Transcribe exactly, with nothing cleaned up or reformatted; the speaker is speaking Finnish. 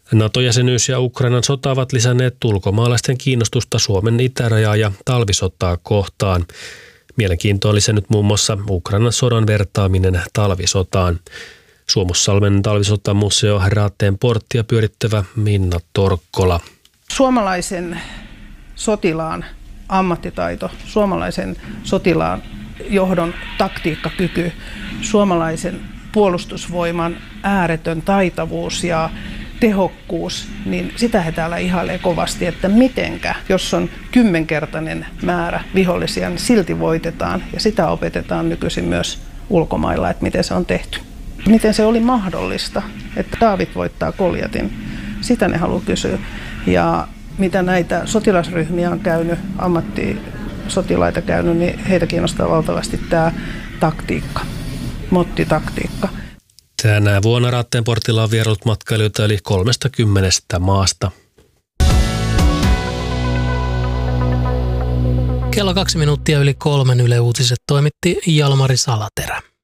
NATO-jäsenyys ja Ukrainan sota ovat lisänneet ulkomaalaisten kiinnostusta Suomen itärajaa ja talvisotaa kohtaan. Mielenkiintoa on lisännyt muun muassa Ukrainan sodan vertaaminen talvisotaan. Suomussalmen talvisotamuseo Raatteen porttia pyörittävä Minna Torkkola. Suomalaisen sotilaan ammattitaito, suomalaisen sotilaan johdon taktiikkakyky, suomalaisen puolustusvoiman ääretön taitavuus ja tehokkuus, niin sitä he täällä ihailee kovasti, että mitenkä, jos on kymmenkertainen määrä vihollisia, niin silti voitetaan. Ja sitä opetetaan nykyisin myös ulkomailla, että miten se on tehty. Miten se oli mahdollista, että Daavid voittaa Goljatin, sitä ne haluaa kysyä. Ja mitä näitä sotilasryhmiä on käynyt, ammattisotilaita käynyt, niin heitä kiinnostaa valtavasti tämä taktiikka, mottitaktiikka. Tänä vuonna Raatteen portilla on vierailut matkailijoita yli kolmekymmentä maasta. Kello kaksi minuuttia yli kolmen Yle Uutiset toimitti Jalmari Salaterä.